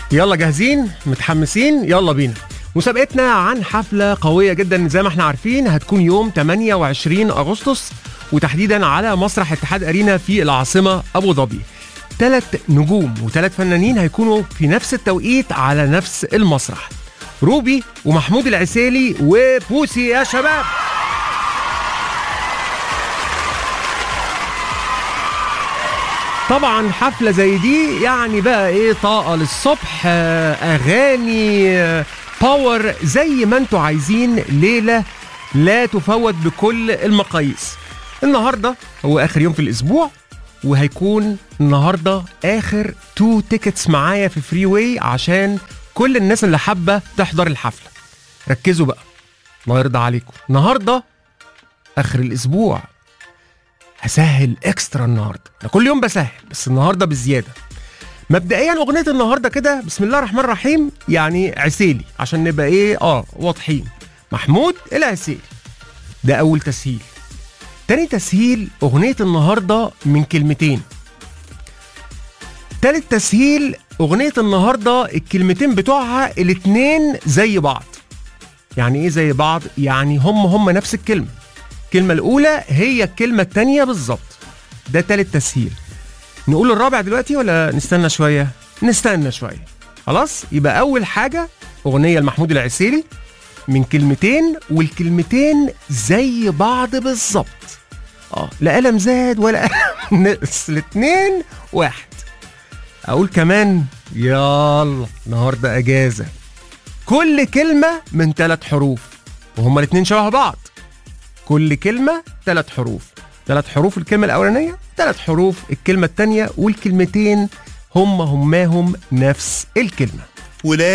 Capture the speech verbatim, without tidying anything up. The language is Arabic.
يلا جاهزين متحمسين؟ يلا بينا. مسابقتنا عن حفلة قوية جدا زي ما احنا عارفين، هتكون يوم ثمانية وعشرين أغسطس وتحديدا على مسرح اتحاد أرينا في العاصمة أبو ظبي. ثلاث نجوم وثلاث فنانين هيكونوا في نفس التوقيت على نفس المسرح، روبي ومحمود العسيلي وبوسي يا شباب. طبعا حفلة زي دي يعني بقى ايه، طاقة للصبح، اغاني، باور، زي ما انتوا عايزين. ليلة لا تفوت بكل المقاييس. النهاردة هو اخر يوم في الاسبوع، وهيكون النهاردة اخر تو تيكتس معايا في فري واي عشان كل الناس اللي حابة تحضر الحفلة. ركزوا بقى الله يرضى عليكم، النهاردة اخر الاسبوع، هسهل اكسترا النهارده. انا كل يوم بسهل بس النهارده بزياده. مبدئيا اغنيه النهارده كده بسم الله الرحمن الرحيم، يعني عسيلي عشان نبقى ايه اه واضحين، محمود العسيلي. ده اول تسهيل. تاني تسهيل، اغنيه النهارده من كلمتين. تالت تسهيل، اغنيه النهارده الكلمتين بتوعها الاتنين زي بعض. يعني ايه زي بعض؟ يعني هم هم نفس الكلمه، الكلمة الأولى هي الكلمة التانية بالظبط. ده تالت تسهيل. نقول الرابع دلوقتي ولا نستنى شوية؟ نستنى شوية. خلاص، يبقى أول حاجة أغنية لمحمود العسيلي من كلمتين، والكلمتين زي بعض بالظبط. اه لا قلم زاد ولا قلم نقص، الاتنين واحد. أقول كمان يلا النهاردة أجازة. كل كلمة من ثلاث حروف وهما الاتنين شبه بعض. كل كلمة ثلاث حروف، ثلاث حروف الكلمة الأولانية، ثلاث حروف الكلمة الثانية، والكلمتين هم هماهم نفس الكلمة.